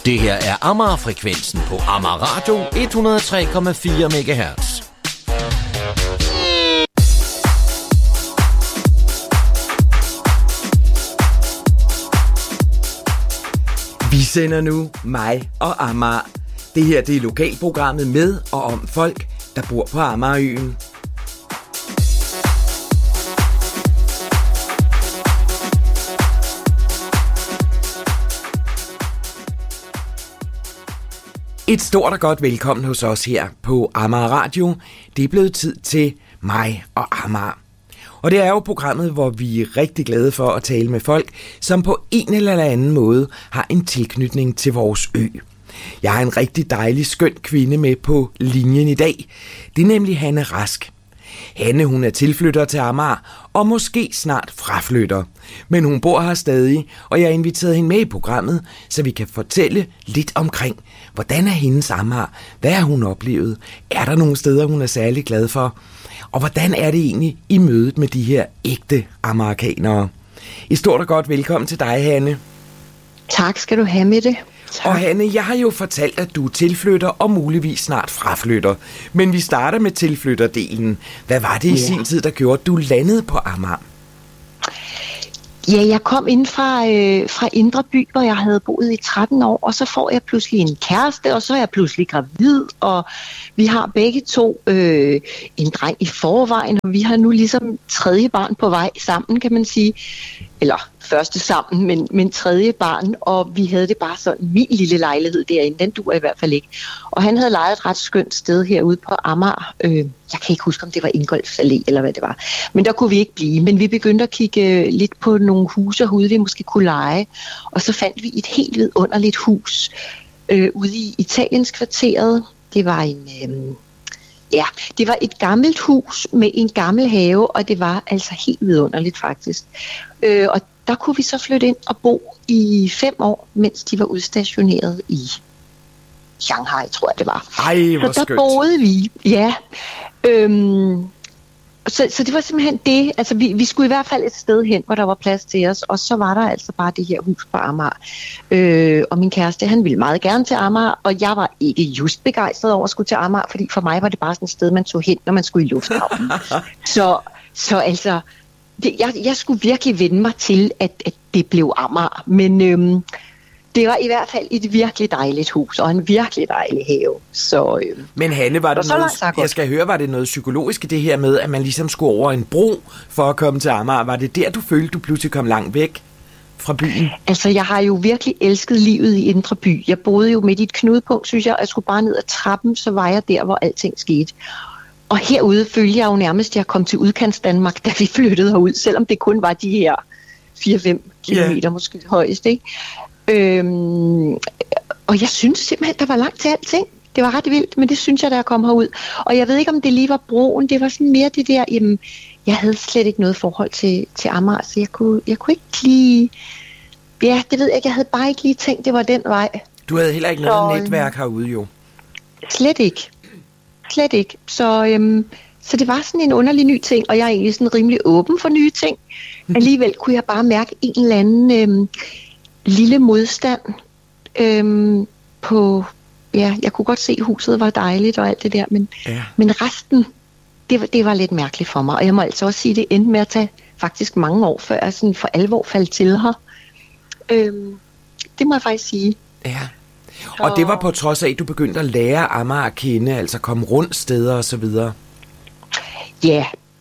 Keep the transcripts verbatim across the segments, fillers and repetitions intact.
Det her er Amager-frekvensen på Amager Radio et hundrede og tre komma fire megahertz. Vi sender nu mig og Amager. Det her det er lokalprogrammet med og om folk, der bor på Amagerøen. Et stort og godt velkommen hos os her på Amager Radio. Det er blevet tid til mig og Amager. Og det er jo programmet, hvor vi er rigtig glade for at tale med folk, som på en eller anden måde har en tilknytning til vores ø. Jeg har en rigtig dejlig, skøn kvinde med på linjen i dag. Det er nemlig Hanne Rask. Hanne, hun er tilflytter til Amager, og måske snart fraflytter. Men hun bor her stadig, og jeg har inviteret hende med i programmet, så vi kan fortælle lidt omkring, hvordan er hendes Amager, hvad har hun oplevet, er der nogle steder, hun er særlig glad for, og hvordan er det egentlig i mødet med de her ægte amerikanere. Et stort og godt velkommen til dig, Hanne. Tak skal du have med det. Tak. Og Hanne, jeg har jo fortalt, at du er tilflytter og muligvis snart fraflytter. Men vi starter med tilflytterdelen. Hvad var det i ja. sin tid, der gjorde, at du landede på Amager? Ja, jeg kom ind fra, øh, fra Indre By, hvor jeg havde boet i tretten år, og så får jeg pludselig en kæreste, og så er jeg pludselig gravid, og vi har begge to øh, en dreng i forvejen, og vi har nu ligesom tredje barn på vej sammen, kan man sige. Eller første sammen, men, men tredje barn, og vi havde det bare sådan, min lille lejlighed derinde, den duer i hvert fald ikke. Og han havde lejet et ret skønt sted herude på Amager. Øh, jeg kan ikke huske, om det var Ingolfs Allé, eller hvad det var. Men der kunne vi ikke blive, men vi begyndte at kigge lidt på nogle huse herude, vi måske kunne leje. Og så fandt vi et helt vidunderligt hus øh, ude i Italienkvarteret. Det var en... Øh, Ja, det var et gammelt hus med en gammel have, og det var altså helt vidunderligt faktisk. Øh, og der kunne vi så flytte ind og bo i fem år, mens de var udstationeret i Shanghai, tror jeg det var. Ej, hvor så der skønt. boede vi, ja. Øhm, så, så det var simpelthen det, altså vi, vi skulle i hvert fald et sted hen, hvor der var plads til os, og så var der altså bare det her hus på Amager. Øh, og min kæreste, han ville meget gerne til Amager, og jeg var ikke just begejstret over at skulle til Amager, fordi for mig var det bare sådan et sted, man tog hen, når man skulle i lufthavnen. så, så altså, det, jeg, jeg skulle virkelig vende mig til, at, at det blev Amager, men... Øhm, det var i hvert fald et virkelig dejligt hus, og en virkelig dejlig have. Så, øh, Men Hanne, var det noget, jeg skal høre, var det noget psykologisk i det her med, at man ligesom skulle over en bro for at komme til Amager? Var det der, du følte, du pludselig kom langt væk fra byen? Altså, jeg har jo virkelig elsket livet i Indre By. Jeg boede jo midt i et knudepunkt, synes jeg, og jeg skulle bare ned ad trappen, så var jeg der, hvor alting skete. Og herude følte jeg jo nærmest, at jeg kom til udkants Danmark, da vi flyttede herud, selvom det kun var de her fire fem kilometer yeah. måske højst, ikke? Øhm, og jeg synes simpelthen, der var langt til alting. Det var ret vildt, men det synes jeg, da jeg kom herud. Og jeg ved ikke, om det lige var broen. Det var sådan mere det der, jamen, jeg havde slet ikke noget forhold til, til Amager, så jeg kunne, jeg kunne ikke lige... Ja, det ved jeg ikke. Jeg havde bare ikke lige tænkt, det var den vej. Du havde heller ikke noget så, netværk herude, jo? Slet ikke. Slet ikke. Så, øhm, så det var sådan en underlig ny ting, og jeg er egentlig sådan rimelig åben for nye ting. Alligevel kunne jeg bare mærke en eller anden... Øhm, lille modstand øhm, på, ja, jeg kunne godt se, at huset var dejligt og alt det der, men, ja. men resten, det var, det var lidt mærkeligt for mig, og jeg må altså også sige, at det endte med at tage faktisk mange år, før jeg sådan for alvor faldt til her. Øhm, det må jeg faktisk sige. Ja, og det var på trods af, at du begyndte at lære Amager at kende, altså komme rundt steder og så videre. Ja,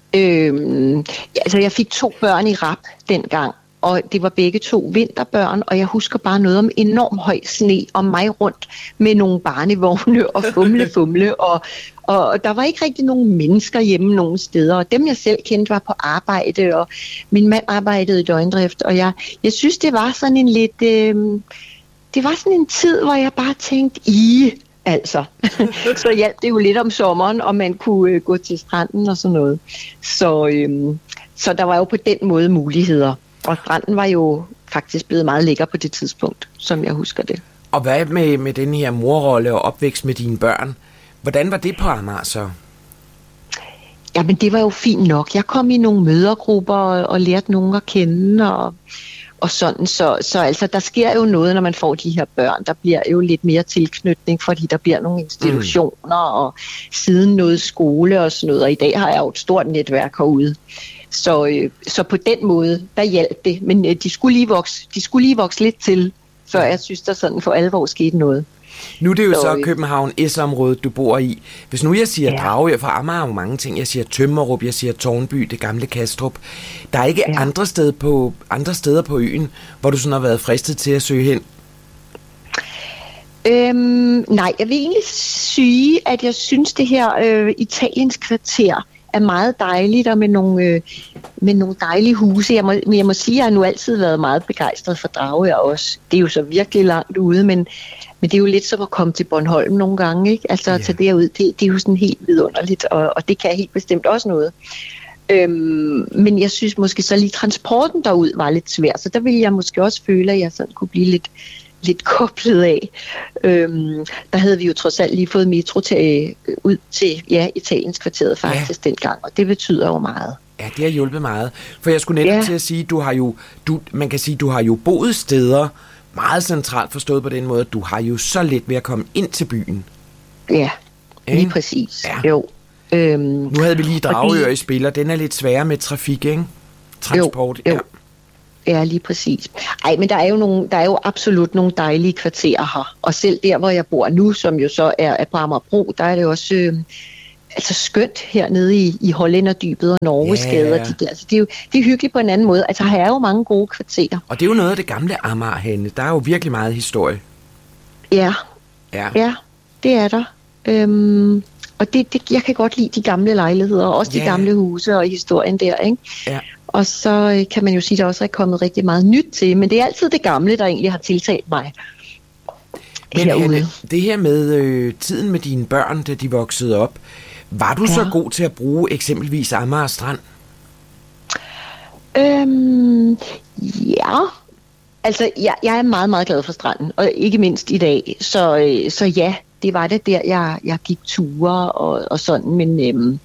øhm, altså jeg fik to børn i rap dengang, og det var begge to vinterbørn, og jeg husker bare noget om enormt høj sne og mig rundt med nogle barnevogne og fumle, fumle, og, og der var ikke rigtig nogen mennesker hjemme nogen steder, og dem jeg selv kendte var på arbejde, og min mand arbejdede i døgndrift, og jeg, jeg synes, det var sådan en lidt, øh, det var sådan en tid, hvor jeg bare tænkte, i altså. Så hjalp det jo lidt om sommeren, og man kunne øh, gå til stranden og sådan noget. Så, øh, så der var jo på den måde muligheder. Og stranden var jo faktisk blevet meget lækker på det tidspunkt, som jeg husker det. Og hvad med, med den her morrolle og opvækst med dine børn? Hvordan var det på Amager så? Jamen det var jo fint nok. Jeg kom i nogle mødergrupper og, og lærte nogen at kende. Og, og sådan. Så, så altså, der sker jo noget, når man får de her børn. Der bliver jo lidt mere tilknytning, fordi der bliver nogle institutioner, mm. og siden noget skole og sådan noget. Og i dag har jeg jo et stort netværk herude. Så, øh, så på den måde, der hjalp det. Men øh, de, skulle lige vokse, de skulle lige vokse lidt til, før jeg synes, der sådan for alvor skete noget. Nu er det jo så, så København S-området, du bor i. Hvis nu jeg siger ja. Dragør, for Amager er jo mange ting. Jeg siger Tømmerup, jeg siger Tårnby, det gamle Kastrup. Der er ikke ja. andre, steder på, andre steder på øen, hvor du sådan har været fristet til at søge hen? Øhm, nej, jeg vil egentlig sige, at jeg synes, det her øh, Italiens kvarter er meget dejligt, og med nogle, øh, med nogle dejlige huse. Jeg må, jeg må sige, at jeg har nu altid været meget begejstret for Dragør også. Det er jo så virkelig langt ude, men, men det er jo lidt som at komme til Bornholm nogle gange, ikke? Altså at tage derud, det, det er jo sådan helt vidunderligt, og, og det kan helt bestemt også noget. Øhm, men jeg synes måske så lige transporten derud var lidt svær, så der ville jeg måske også føle, at jeg sådan kunne blive lidt lidt koblet af. Øhm, der havde vi jo trods alt lige fået metro til, ud til ja, Italiens kvarteret faktisk ja. dengang, og det betyder jo meget. Ja, det har hjulpet meget. For jeg skulle netop ja. til at sige, du har jo, du, man kan sige, du har jo boet steder meget centralt forstået på den måde, at du har jo så let ved at komme ind til byen. Ja, lige ikke? præcis. Ja. Jo. Øhm, nu havde vi lige Dragør de... i spil, og den er lidt sværere med trafik, ikke? Transport. Jo, jo. Ja. Ja, lige præcis. Ej, men der er jo nogle, der er jo absolut nogle dejlige kvarterer her. Og selv der, hvor jeg bor nu, som jo så er, er på Amagerbro, der er det også øh, altså skønt hernede i, i Hollænderdybet og Norgesgade. Yeah. De altså, det, er jo, det er hyggeligt på en anden måde. Altså, her er jo mange gode kvarterer. Og det er jo noget af det gamle Amager henne. Der er jo virkelig meget historie. Ja, ja, ja det er der. Øhm, og det, det, jeg kan godt lide de gamle lejligheder, og også yeah. de gamle huse og historien der, ikke? Ja. Og så kan man jo sige, at der også er kommet rigtig meget nyt til, men det er altid det gamle, der egentlig har tiltalt mig. Men Hanne, det her med øh, tiden med dine børn, da de voksede op, var du ja. så god til at bruge eksempelvis Amager Strand? Øhm, ja, altså jeg, jeg er meget, meget glad for stranden, og ikke mindst i dag. Så, øh, så ja, det var det der, jeg, jeg gik ture og, og sådan, men... Øhm,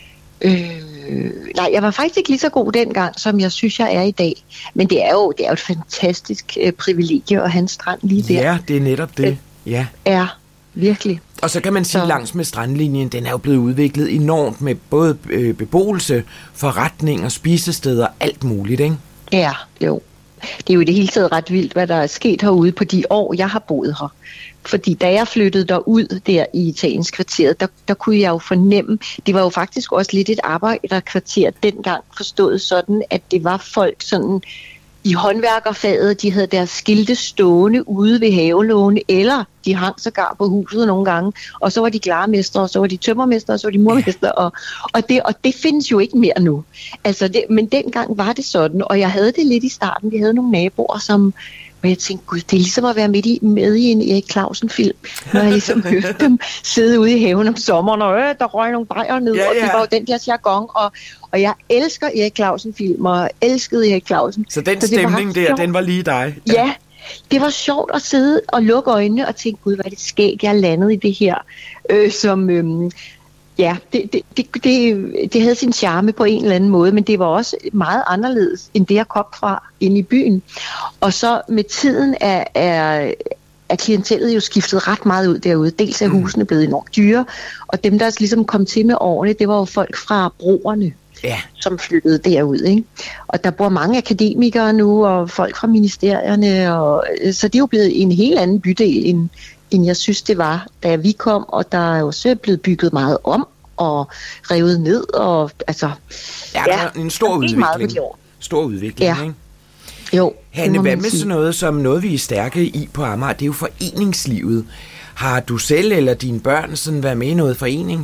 øh, nej, jeg var faktisk ikke lige så god dengang, som jeg synes, jeg er i dag. Men det er jo, det er jo et fantastisk øh, privilegie at have en strand lige der. Ja, det er netop det. Ja, ja virkelig. Og så kan man sige, så... langs med strandlinjen, den er jo blevet udviklet enormt med både øh, beboelse, forretninger, spisesteder, alt muligt, ikke? Ja, jo. Det er jo i det hele taget ret vildt, hvad der er sket herude på de år, jeg har boet her. Fordi da jeg flyttede derud der i Italiens kvarteret, der, der kunne jeg jo fornemme, det var jo faktisk også lidt et arbejderkvarter dengang, forstået sådan, at det var folk sådan i håndværkerfaget, de havde deres skilte stående ude ved havelåne, eller de hang sågar på huset nogle gange, og så var de glarmestre, og så var de tømmermestre, og så var de murmestre, og, og, det, og det findes jo ikke mere nu. Altså det, men dengang var det sådan, og jeg havde det lidt i starten, vi havde nogle naboer, som og jeg tænkte, gud, det er ligesom at være midt i, med i en Erik Clausen-film, når jeg ligesom hørte dem sidde ude i haven om sommeren, og øh, der røg nogle bajer ned, ja, ja. og det var jo den der jargon, og, og jeg elsker Erik Clausen-film, og elskede Erik Clausen. Så den så stemning der, sjovt. Den var lige dig? Ja. ja, det var sjovt at sidde og lukke øjnene og tænke, gud, hvad er det skæg, jeg landede i det her, øh, som... Øh, Ja, det, det, det, det, det havde sin charme på en eller anden måde, men det var også meget anderledes, end det jeg kom fra inde i byen. Og så med tiden er, er, er klientellet jo skiftet ret meget ud derude. Dels er husene blevet enormt dyre, og dem, der ligesom kom til med årene, det var jo folk fra broerne, ja. som flyttede derud, ikke? Og der bor mange akademikere nu, og folk fra ministerierne, og, så det er jo blevet en helt anden bydel end end jeg synes, det var, da vi kom, og der er jo også blevet bygget meget om, og revet ned, og altså... Ja, der er en stor udvikling. Stor udvikling, ja. Ikke? Jo. Hanne, hvad med sådan noget, som noget, vi er stærke i på Amager, det er jo foreningslivet. Har du selv eller dine børn sådan været med i noget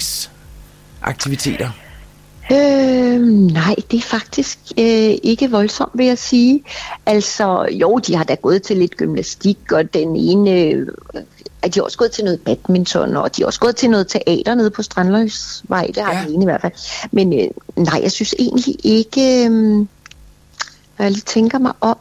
foreningsaktiviteter? Øh, nej, det er faktisk øh, ikke voldsomt, vil jeg sige. Altså, jo, de har da gået til lidt gymnastik, og den ene... Øh, at de har også gået til noget badminton, og de har også gået til noget teater nede på Strandløsvej, det har ja. den ene i hvert fald. Men øh, nej, jeg synes egentlig ikke, øh, jeg lige tænker mig om,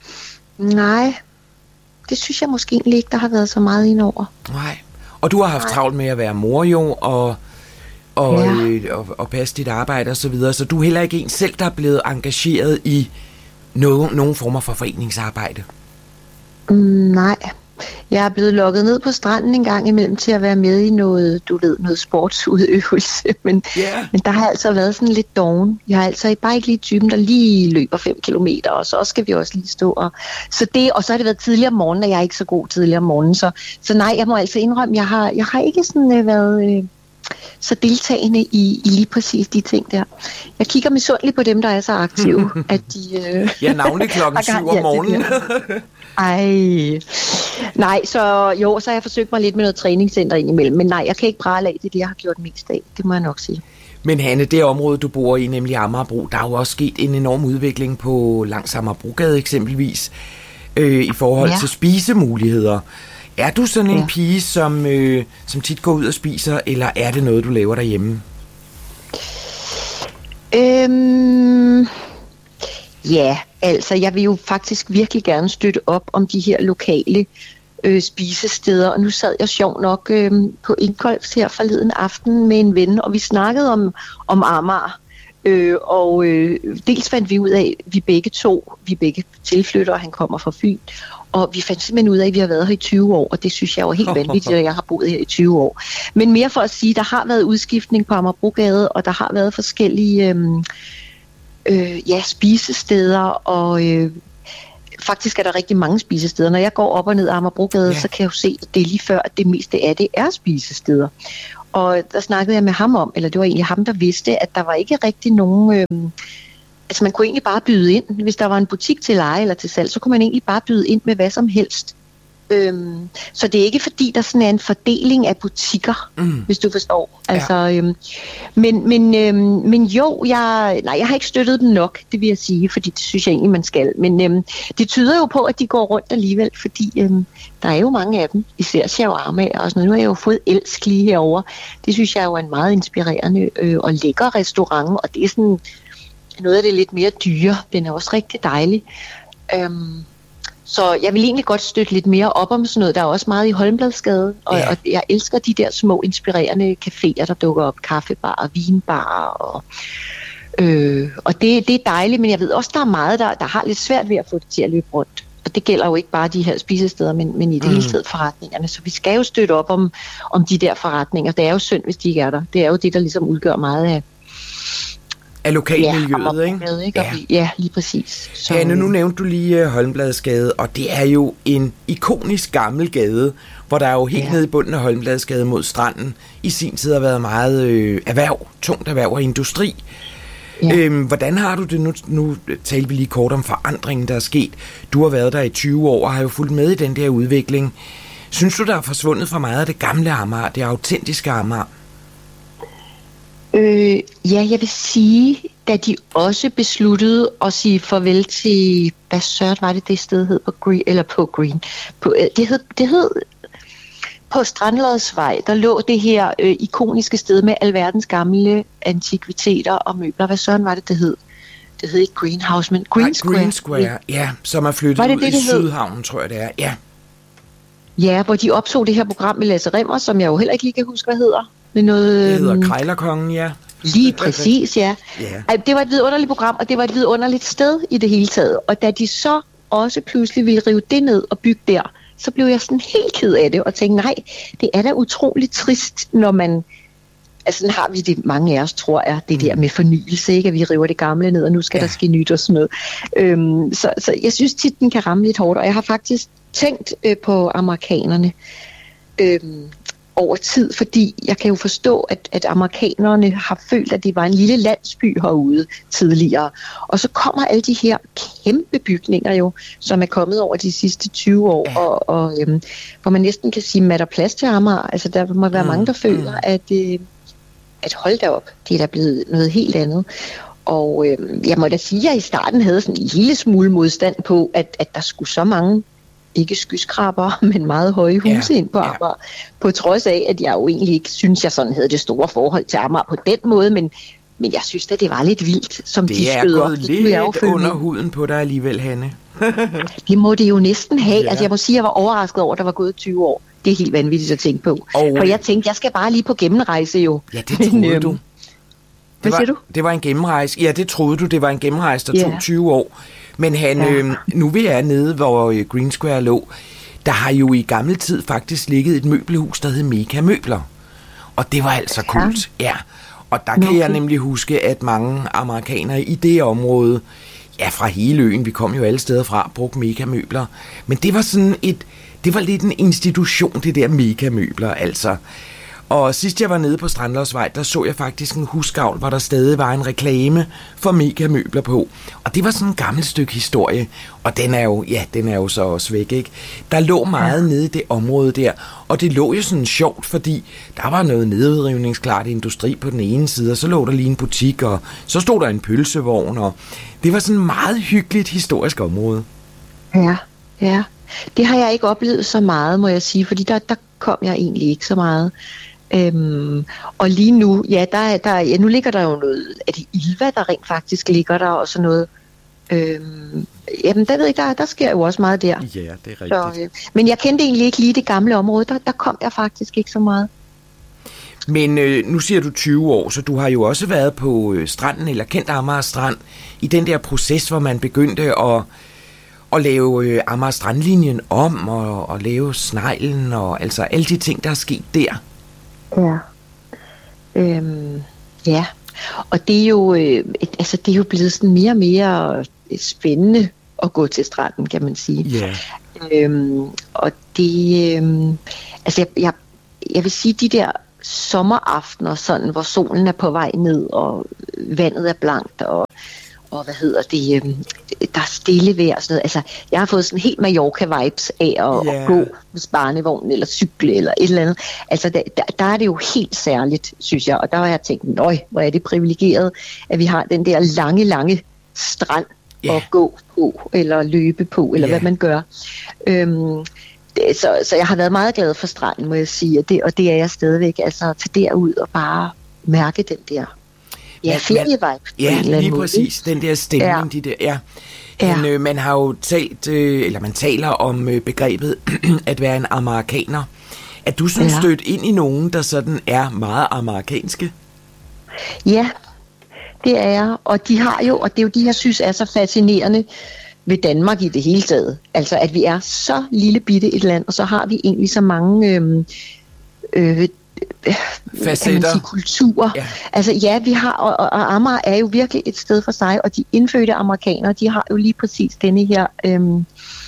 nej, det synes jeg måske egentlig ikke, der har været så meget indover. Nej, og du har haft nej. travlt med at være mor jo, og, og, ja. øh, og, og passe dit arbejde og så videre, så du er heller ikke en selv, der er blevet engageret i nogen, nogen former for foreningsarbejde? Mm, nej. Jeg er blevet lukket ned på stranden en gang imellem til at være med i noget, du ved, noget sportsudøvelse, men, yeah. men der har altså været sådan lidt doven. Jeg har altså bare ikke lige typen, der lige løber fem kilometer, og så skal vi også lige stå. Og så, det, og så har det været tidligere om morgenen, og jeg er ikke så god tidligere om morgenen, så, så nej, jeg må altså indrømme, jeg har, jeg har ikke sådan øh, været øh, så deltagende i, i lige præcis de ting der. Jeg kigger misundeligt på dem, der er så aktive, at de... Øh, ja, navnlig klokken syv om morgenen. Ej, nej, så jo, så har jeg forsøgt mig lidt med noget træningscenter indimellem, men nej, jeg kan ikke prale af det, det jeg har gjort mest af, det må jeg nok sige. Men Hanne, det område, du bor i, nemlig Amagerbro, der er jo også sket en enorm udvikling på langs Amagerbrogade eksempelvis, øh, i forhold ja. til spisemuligheder. Er du sådan en ja. pige, som, øh, som tit går ud og spiser, eller er det noget, du laver derhjemme? Øhm... Ja, altså jeg vil jo faktisk virkelig gerne støtte op om de her lokale øh, spisesteder, og nu sad jeg sjov nok øh, på Indkolbs her forleden aften med en ven, og vi snakkede om, om Amager, øh, og øh, dels fandt vi ud af, at vi begge to, vi begge tilflyttere, han kommer fra Fyn, og vi fandt simpelthen ud af, at vi har været her i tyve år, og det synes jeg var helt vanvittigt, at jeg har boet her i tyve år. Men mere for at sige, der har været udskiftning på Amagerbrogade, og der har været forskellige... Øh, Øh, ja, spisesteder, og øh, faktisk er der rigtig mange spisesteder. Når jeg går op og ned ad Amagerbrogade, ja. så kan jeg jo se, at det er lige før, at det meste af det er spisesteder. Og der snakkede jeg med ham om, eller det var egentlig ham, der vidste, at der var ikke rigtig nogen... Øh, altså man kunne egentlig bare byde ind. Hvis der var en butik til leje eller til salg, så kunne man egentlig bare byde ind med hvad som helst. Øhm, så det er ikke fordi, der sådan er en fordeling af butikker, mm. hvis du forstår. Altså, ja. øhm, men, men, øhm, men jo, jeg, nej, jeg har ikke støttet dem nok, det vil jeg sige, fordi det synes jeg egentlig, man skal. Men øhm, det tyder jo på, at de går rundt alligevel, fordi øhm, der er jo mange af dem, især shawarma og sådan noget. Nu har jeg jo fået Elsk lige herovre. Det synes jeg jo er en meget inspirerende øh, og lækker restaurant, og det er sådan noget af det lidt mere dyre. Den er også rigtig dejlig. Øhm, Så jeg vil egentlig godt støtte lidt mere op om sådan noget. Der er også meget i Holmbladsgade, og, ja. og jeg elsker de der små inspirerende caféer, der dukker op. Kaffebarer, vinbarer, og, øh, og det, det er dejligt, men jeg ved også, der er meget, der, der har lidt svært ved at få det til at løbe rundt. Og det gælder jo ikke bare de her spisesteder, men, men i det mm. hele taget forretningerne. Så vi skal jo støtte op om, om de der forretninger. Det er jo synd, hvis de ikke er der. Det er jo det, der ligesom udgør meget af... af lokalmiljøet, ja, ikke? ikke? Ja. ja, lige præcis. Så... Hanne, nu nævnte du lige Holmbladsgade, og det er jo en ikonisk gammel gade, hvor der jo helt ja. nede i bunden af Holmbladsgade mod stranden i sin tid har været meget øh, erhverv, tungt erhverv og industri. Ja. Øhm, hvordan har du det? Nu, nu talte vi lige kort om forandringen, der er sket. Du har været der i tyve år og har jo fulgt med i den der udvikling. Synes du, der er forsvundet for meget af det gamle Amager, det autentiske Amager? Øh, ja, jeg vil sige, da de også besluttede at sige farvel til, hvad søren var det, det sted hed på Green, eller på Green, på, det, hed, det hed på Strandlodsvej, der lå det her øh, ikoniske sted med alverdens gamle antikviteter og møbler. Hvad søren var det, det hed? Det hed ikke Greenhouse, men Green Nej, Square. Green Square, ja, som er flyttet det, ud det, i Sydhavnen, tror jeg det er, ja. Ja, hvor de optog det her program med Lasse Rimmer, som jeg jo heller ikke lige kan huske, hvad hedder. Med noget, det hedder Krejlerkongen, ja. Lige præcis, ja. yeah. Det var et vidunderligt program, og det var et vidunderligt sted i det hele taget. Og da de så også pludselig ville rive det ned og bygge der, så blev jeg sådan helt ked af det, og tænkte, nej, det er da utroligt trist, når man... Altså sådan har vi det, mange af os tror jeg, det der med fornyelse, ikke? At vi river det gamle ned, og nu skal ja. der ske nyt og sådan noget. Øhm, så, så jeg synes tit, den kan ramme lidt hårdt, og jeg har faktisk tænkt øh, på amerikanerne øhm, over tid, fordi jeg kan jo forstå, at, at amerikanerne har følt, at det var en lille landsby herude tidligere. Og så kommer alle de her kæmpe bygninger jo, som er kommet over de sidste tyve år, ja. og, og øhm, hvor man næsten kan sige, at der er plads til Amager. Altså der må være mm, mange, der føler, mm. at, øh, at hold da op, det er da blevet noget helt andet. Og øh, jeg må da sige, at jeg i starten havde sådan en lille smule modstand på, at, at der skulle så mange, ikke skyskraber, men meget høje huse ja, ind på Amager. Ja. På trods af, at jeg jo egentlig ikke synes, jeg sådan havde det store forhold til Amager på den måde, men, men jeg synes at det var lidt vildt, som det de skød op. Det er gået lidt under huden på dig alligevel, Hanne. Det må det jo næsten have. Ja. Altså jeg må sige, at jeg var overrasket over, at der var gået tyve år. Det er helt vanvittigt at tænke på. Og for jeg tænkte, jeg skal bare lige på gennemrejse jo. Ja, det troede men, du. Hvad var, siger du? Det var en gennemrejse. Ja, det troede du, det var en gennemrejse, der yeah. tog tyve år. Men han, ja. øh, nu vi er nede, hvor Green Square lå, der har jo i gammel tid faktisk ligget et møbelhus, der hed Mega Møbler. Og det var altså kult, ja. ja. Og der kan okay. jeg nemlig huske, at mange amerikanere i det område, ja, fra hele øen, vi kom jo alle steder fra, brugte Mega Møbler. Men det var sådan et, det var lidt en institution, det der Mega Møbler, altså. Og sidst jeg var nede på Strandlovsvej, der så jeg faktisk en husgavl, hvor der stadig var en reklame for Mega Møbler på. Og det var sådan et gammelt stykke historie, og den er jo, ja, den er jo så også væk, ikke? Der lå meget ja. nede i det område der, og det lå jo sådan sjovt, fordi der var noget nedrivningsklart industri på den ene side, og så lå der lige en butik, og så stod der en pølsevogn, og det var sådan et meget hyggeligt historisk område. Ja, ja. Det har jeg ikke oplevet så meget, må jeg sige, fordi der, der kom jeg egentlig ikke så meget. Øhm, og lige nu, ja, der, der, ja, nu ligger der jo noget, er det Ilva, der rent faktisk ligger der, og sådan noget. Øhm, jamen, der ved jeg, der, der sker jo også meget der. Ja, det er rigtigt. Så, øh, men jeg kendte egentlig ikke lige det gamle område, der, der kom jeg faktisk ikke så meget. Men øh, nu siger du tyve år, så du har jo også været på øh, stranden, eller kendt Amager Strand, i den der proces, hvor man begyndte at, at lave øh, Amager Strandlinjen om, og, og lave sneglen, og altså alle de ting, der er sket der. Ja. Øhm, ja. Og det er jo øh, et, altså det er jo blevet sådan mere og mere spændende at gå til stranden, kan man sige. Yeah. Øhm, og det øhm, altså jeg, jeg, jeg vil sige de der sommeraftener sådan, hvor solen er på vej ned og vandet er blankt og og hvad hedder det, øh, der er stille vejr og sådan noget. Altså, jeg har fået sådan helt Mallorca-vibes af at, yeah. at gå med barnevognen eller cykle eller et eller andet. Altså, der, der, der er det jo helt særligt, synes jeg. Og der har jeg tænkt, nøj, hvor er det privilegeret, at vi har den der lange, lange strand yeah. at gå på, eller løbe på, eller yeah. hvad man gør. Øhm, det, så, så jeg har været meget glad for stranden, må jeg sige, og det, og det er jeg stadigvæk. Altså, at tage derud og bare mærke den der. Ja, ferievibe. Ja, lige præcis. Den der stemning, ja. de der, ja. ja. Men, øh, man har jo talt, øh, eller man taler om øh, begrebet at være en amerikaner. Er du sådan ja. stødt ind i nogen, der sådan er meget amerikanske? Ja, det er jeg. Og de har jo, og det er jo de, jeg synes er så fascinerende ved Danmark i det hele taget. Altså, at vi er så lille bitte et land, og så har vi egentlig så mange Øh, øh, kan man sige, kulturer. Ja. Altså ja, vi har, og, og Amager er jo virkelig et sted for sig, og de indfødte amerikanere, de har jo lige præcis denne her, øhm,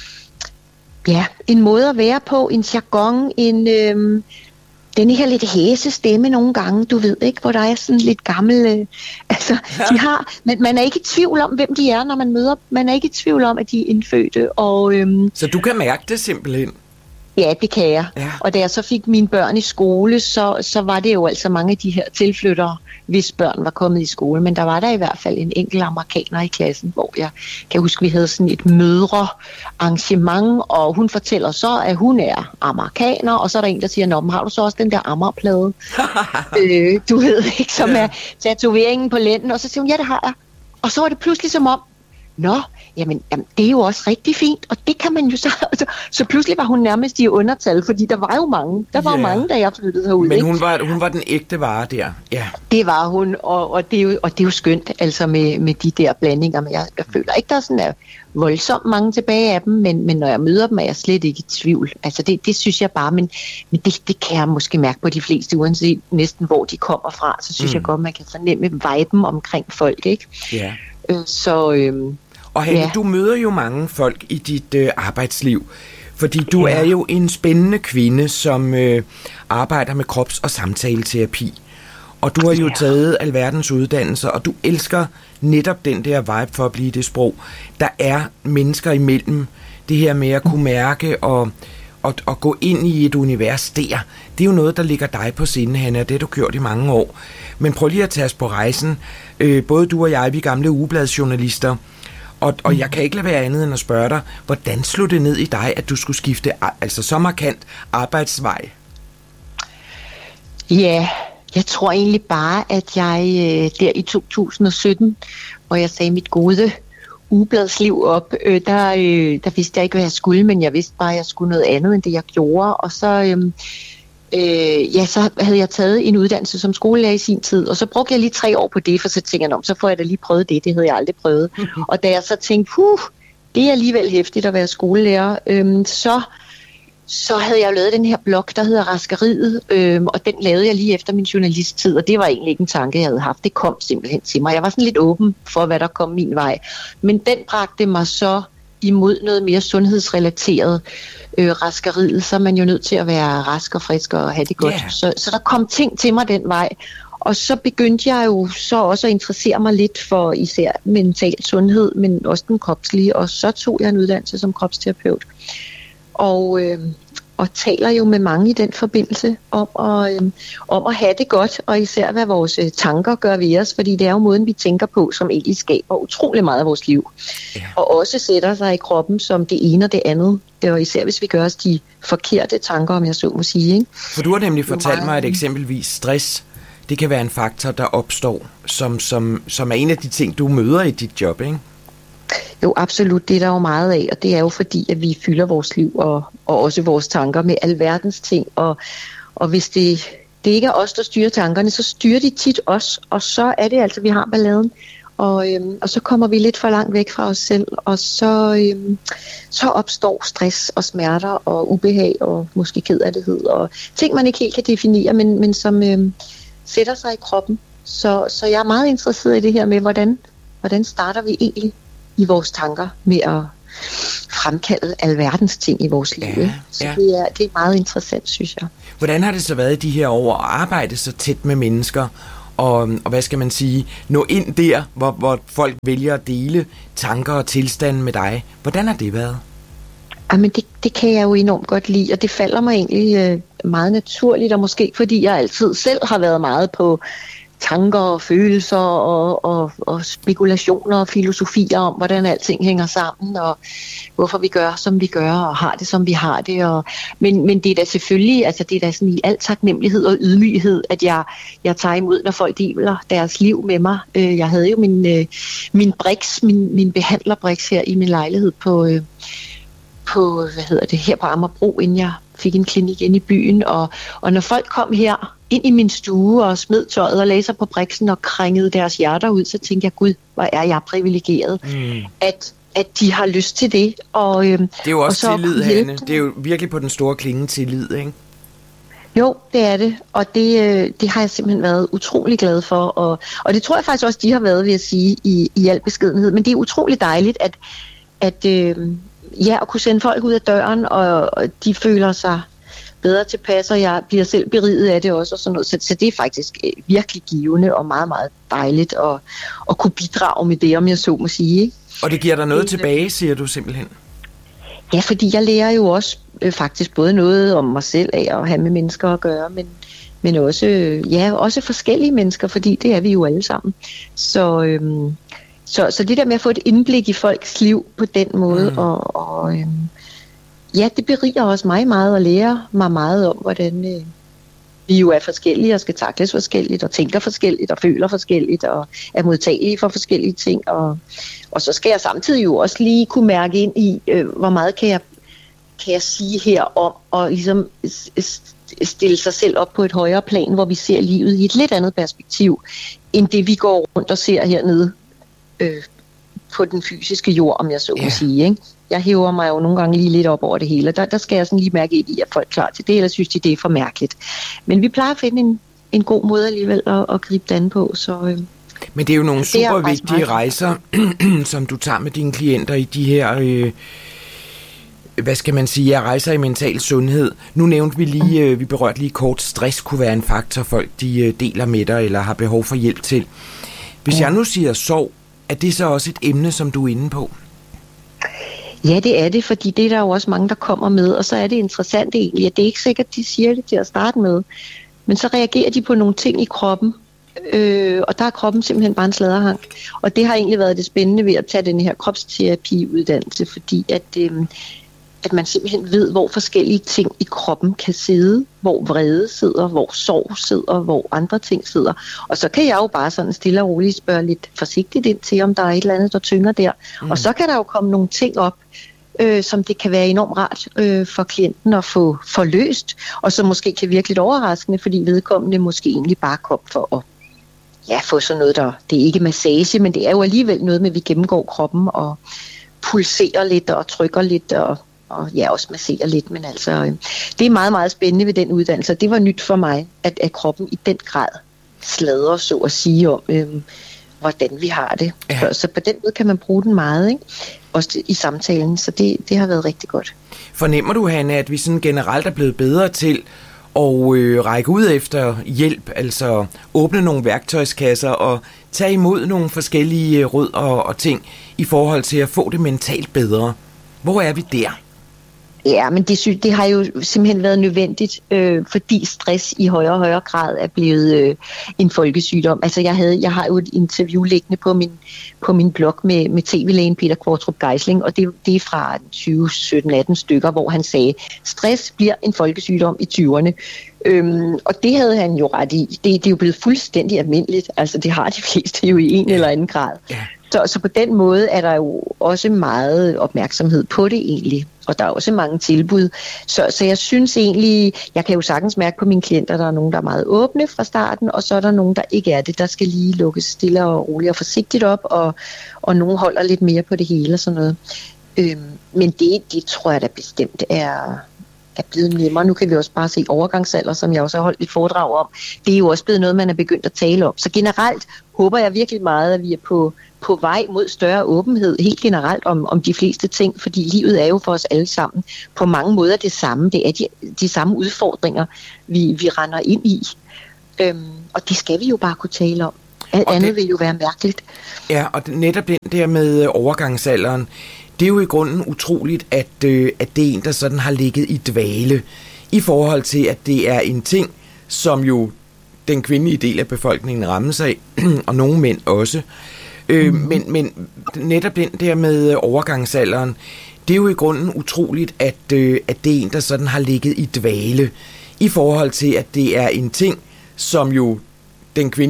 ja, en måde at være på, en jargon, en, øhm, denne her lidt hæse stemme nogle gange, du ved ikke, hvor der er sådan lidt gammel, øh, altså, ja. de har, men man er ikke i tvivl om, hvem de er, når man møder, man er ikke i tvivl om, at de er indfødte, og øhm, så du kan mærke det simpelthen? Ja, det kan jeg. Ja. Og da jeg så fik mine børn i skole, så, så var det jo altså mange af de her tilflyttere, hvis børn var kommet i skole. Men der var der i hvert fald en enkelt amerikaner i klassen, hvor jeg kan huske, vi havde sådan et mødrearrangement, og hun fortæller så, at hun er amerikaner, og så er der en, der siger, nå, men har du så også den der Amagerplade? øh, du ved ikke, som ja. er tatoveringen på lænden, og så siger hun, ja, det har jeg. Og så var det pludselig som om, nå, jamen, jamen, det er jo også rigtig fint, og det kan man jo så... Så, så pludselig var hun nærmest i undertal, fordi der var jo mange. Der var yeah. mange, da jeg flyttede herud. Men hun var, hun var den ægte vare der, ja. Det var hun, og, og, det, er jo, og det er jo skønt, altså med, med de der blandinger. Men jeg, jeg føler ikke, der er sådan er voldsomt mange tilbage af dem, men, men når jeg møder dem, er jeg slet ikke i tvivl. Altså det, det synes jeg bare, men, men det, det kan jeg måske mærke på de fleste, uanset næsten hvor de kommer fra. Så synes mm. jeg godt, man kan fornemme viben omkring folk, ikke? Ja. Øh, så... Øh, Og Hanne, ja. du møder jo mange folk i dit øh, arbejdsliv, fordi du ja. er jo en spændende kvinde, som øh, arbejder med krops- og samtaleterapi. Og du har jo ja. taget alverdens uddannelser, og du elsker netop den der vibe for at blive det sprog. Der er mennesker imellem, det her med at kunne mærke og, og, og gå ind i et univers der. Det er jo noget, der ligger dig på sinde, Hanne, og det har du gjort i mange år. Men prøv lige at tage os på rejsen. Øh, både du og jeg, vi gamle ugebladsjournalister, Og, og jeg kan ikke lade være andet end at spørge dig, hvordan slog det ned i dig, at du skulle skifte altså så markant arbejdsvej? Ja, jeg tror egentlig bare, at jeg der i to tusind og sytten, hvor jeg sagde mit gode ugebladsliv op, øh, der, øh, der vidste jeg ikke, hvad jeg skulle, men jeg vidste bare, at jeg skulle noget andet, end det jeg gjorde. Og så, øh, øh, ja, så havde jeg taget en uddannelse som skolelærer i sin tid, og så brugte jeg lige tre år på det, for så tænkte jeg, så får jeg da lige prøvet det, det havde jeg aldrig prøvet. Og da jeg så tænkte, puh, det er alligevel hæftigt at være skolelærer, øhm, så, så havde jeg lavet den her blog, der hedder Raskeriet, øhm, og den lavede jeg lige efter min journalisttid, og det var egentlig ikke en tanke, jeg havde haft. Det kom simpelthen til mig. Jeg var sådan lidt åben for, hvad der kom min vej. Men den bragte mig så imod noget mere sundhedsrelateret, øh, Raskeriet, så er man jo nødt til at være rask og frisk og have det godt. Yeah. Så, så der kom ting til mig den vej. Og så begyndte jeg jo så også at interessere mig lidt for især mental sundhed, men også den kropslige, og så tog jeg en uddannelse som kropsterapeut. Og, øh, og taler jo med mange i den forbindelse om at, øh, om at have det godt, og især hvad vores øh, tanker gør ved os, fordi det er jo måden, vi tænker på, som egentlig skaber utrolig meget af vores liv. Ja. Og også sætter sig i kroppen som det ene og det andet, og især hvis vi gør os de forkerte tanker, om jeg så må sige. Ikke? For du har nemlig fortalt meget... mig, at eksempelvis stress, det kan være en faktor, der opstår, som, som, som er en af de ting, du møder i dit job, ikke? Jo, absolut. Det er der jo meget af, og det er jo fordi, at vi fylder vores liv og, og også vores tanker med alverdens ting. Og, og hvis det, det ikke er os, der styrer tankerne, så styrer de tit os, og så er det altså, vi har balladen. Og, øhm, og så kommer vi lidt for langt væk fra os selv, og så, øhm, så opstår stress og smerter og ubehag og måske kederlighed og ting, man ikke helt kan definere, men, men som øhm, sætter sig i kroppen. Så, så jeg er meget interesseret i det her med, hvordan, hvordan starter vi egentlig i vores tanker med at fremkalde alverdens ting i vores liv. Ja, så ja. det, er, det er meget interessant, synes jeg. Hvordan har det så været i de her år at arbejde så tæt med mennesker, og, og hvad skal man sige, nå ind der, hvor, hvor folk vælger at dele tanker og tilstande med dig? Hvordan har det været? Jamen det, det kan jeg jo enormt godt lide, og det falder mig egentlig øh, meget naturligt, og måske fordi jeg altid selv har været meget på tanker og følelser og, og, og spekulationer og filosofier om, hvordan alting hænger sammen, og hvorfor vi gør, som vi gør, og har det, som vi har det. Og, men, men det er da selvfølgelig, altså det er da sådan i al taknemmelighed og ydmyghed, at jeg, jeg tager imod, når folk deler deres liv med mig. Jeg havde jo min, min Brix, min, min behandlerbrix her i min lejlighed på, på, hvad hedder det, her på Amagerbro, inden jeg fik en klinik inde i byen, og, og når folk kom her ind i min stue og smed tøjet og lagde sig på briksen og krængede deres hjerter ud, så tænkte jeg, gud, hvor er jeg privilegeret, mm. at, at de har lyst til det. Og, øhm, det er jo også tillid, Hanne. Det er jo virkelig på den store klinge tillid, ikke? Jo, det er det, og det, øh, det har jeg simpelthen været utrolig glad for, og, og det tror jeg faktisk også, de har været, vil jeg sige, i, i al beskedenhed. Men det er utrolig dejligt, at, at øh, ja, at kunne sende folk ud af døren, og, og de føler sig bedre tilpas, og jeg bliver selv beriget af det også, og sådan noget. Så, så det er faktisk virkelig givende og meget, meget dejligt at, at kunne bidrage med det, om jeg så må sige. Ikke? Og det giver dig noget tilbage, siger du simpelthen? Ja, fordi jeg lærer jo også øh, faktisk både noget om mig selv af at have med mennesker at gøre, men, men også, øh, ja, også forskellige mennesker, fordi det er vi jo alle sammen. Så, øh, så, så det der med at få et indblik i folks liv på den måde, mm. og, og øh, ja, det beriger også mig meget og lærer mig meget om, hvordan øh, vi jo er forskellige og skal takles forskelligt og tænker forskelligt og føler forskelligt og er modtagelige for forskellige ting. Og, og så skal jeg samtidig jo også lige kunne mærke ind i, øh, hvor meget kan jeg, kan jeg sige her om og ligesom stille sig selv op på et højere plan, hvor vi ser livet i et lidt andet perspektiv, end det vi går rundt og ser hernede øh, på den fysiske jord, om jeg så må yeah. sige, ikke? Jeg hæver mig jo nogle gange lige lidt op over det hele. Der, der skal jeg sådan lige mærke ind i, at folk er klar til det, eller synes de, det er for mærkeligt. Men vi plejer at finde en, en god måde alligevel at, at gribe det an på. Så, øh, Men det er jo nogle super vigtige rejser, som du tager med dine klienter i de her, øh, hvad skal man sige, rejser i mental sundhed. Nu nævnte vi lige, øh, vi berørte lige kort, stress kunne være en faktor, folk de øh, deler med dig, eller har behov for hjælp til. Hvis ja. jeg nu siger sorg, er det så også et emne, som du er inde på? Ja, det er det, fordi det er der jo også mange, der kommer med, og så er det interessant egentlig, at det er ikke sikkert, de siger det til at starte med, men så reagerer de på nogle ting i kroppen, øh, og der er kroppen simpelthen bare en sladderhang. Og det har egentlig været det spændende ved at tage den her kropsterapiuddannelse, fordi at, øh, at man simpelthen ved, hvor forskellige ting i kroppen kan sidde, hvor vrede sidder, hvor sorg sidder, hvor andre ting sidder. Og så kan jeg jo bare sådan stille og roligt spørge lidt forsigtigt ind til, om der er et eller andet, der tynger der. Mm. Og så kan der jo komme nogle ting op, øh, som det kan være enormt rart øh, for klienten at få forløst, og som måske kan virke lidt overraskende, fordi vedkommende måske egentlig bare kom for at ja, få sådan noget, der det er ikke massage, men det er jo alligevel noget med, at vi gennemgår kroppen og pulserer lidt og trykker lidt og, og ja, også masserer lidt, men altså øh, det er meget, meget spændende ved den uddannelse. Det var nyt for mig, at, at kroppen i den grad sladrer, så at sige, om øh, hvordan vi har det. Ja. Så, så på den måde kan man bruge den meget, ikke? Også i samtalen, så det, det har været rigtig godt. Fornemmer du, Hanne, at vi sådan generelt er blevet bedre til at øh, række ud efter hjælp, altså åbne nogle værktøjskasser og tage imod nogle forskellige råd og, og ting i forhold til at få det mentalt bedre? Hvor er vi der? Ja, men det, sy- det har jo simpelthen været nødvendigt, øh, fordi stress i højere og højere grad er blevet øh, en folkesygdom. Altså jeg havde, jeg har jo et interview liggende på min, på min blog med, med tv-lægen Peter Kvartrup Geisling, og det, det er fra tyve sytten atten stykker, hvor han sagde, stress bliver en folkesygdom i tyverne. Øhm, og det havde han jo ret i. Det, det er jo blevet fuldstændig almindeligt. Altså det har de fleste jo i en eller anden grad. Ja. Så, så på den måde er der jo også meget opmærksomhed på det egentlig. Og der er også mange tilbud. Så, så jeg synes egentlig, jeg kan jo sagtens mærke på mine klienter, der er nogen, der er meget åbne fra starten, og så er der nogen, der ikke er det. Der skal lige lukkes stille og roligt og forsigtigt op, og, og nogen holder lidt mere på det hele og sådan noget. Øhm, men det, det tror jeg da bestemt er... er blevet nemmere. Nu kan vi også bare se overgangsalder, som jeg også har holdt et foredrag om. Det er jo også blevet noget, man er begyndt at tale om. Så generelt håber jeg virkelig meget, at vi er på, på vej mod større åbenhed, helt generelt om, om de fleste ting, fordi livet er jo for os alle sammen på mange måder det samme. Det er de, de samme udfordringer, vi, vi render ind i. Øhm, og det skal vi jo bare kunne tale om. Alt andet det, vil jo være mærkeligt. Ja, og netop den der med overgangsalderen, det er jo i grunden utroligt, at, øh, at det er en, der sådan har ligget i dvale, i forhold til, at det er en ting, som jo den kvindelige del af befolkningen rammes af, og nogle mænd også. Øh, mm. men, men netop den der med overgangsalderen, det er jo i grunden utroligt, at, øh, at det er en, der sådan har ligget i dvale, i forhold til, at det er en ting, som jo den kvindelige